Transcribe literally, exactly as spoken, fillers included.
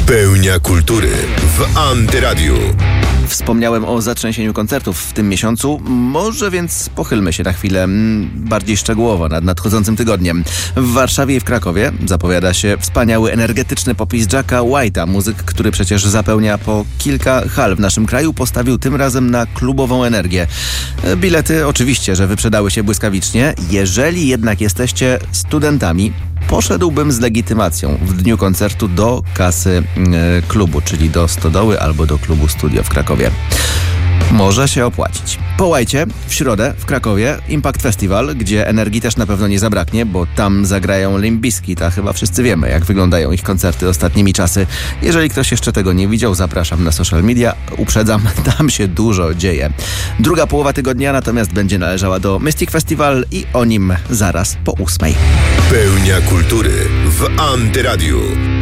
Pełnia kultury w Antyradiu. Wspomniałem o zatrzęsieniu koncertów w tym miesiącu, może więc pochylmy się na chwilę bardziej szczegółowo nad nadchodzącym tygodniem. W Warszawie i w Krakowie zapowiada się wspaniały, energetyczny popis Jacka White'a. Muzyk, który przecież zapełnia po kilka hal w naszym kraju, postawił tym razem na klubową energię. Bilety oczywiście, że wyprzedały się błyskawicznie. Jeżeli jednak jesteście studentami, poszedłbym z legitymacją w dniu koncertu do kasy e, klubu, czyli do Stodoły albo do klubu Studio w Krakowie. Może się opłacić. Połajcie w środę w Krakowie Impact Festival, gdzie energii też na pewno nie zabraknie, bo tam zagrają Limp Bizkit, a chyba wszyscy wiemy, jak wyglądają ich koncerty ostatnimi czasy. Jeżeli ktoś jeszcze tego nie widział, zapraszam na social media. Uprzedzam, tam się dużo dzieje. Druga połowa tygodnia natomiast będzie należała do Mystic Festival i o nim zaraz po ósmej. Pełnia kultury w Antyradiu.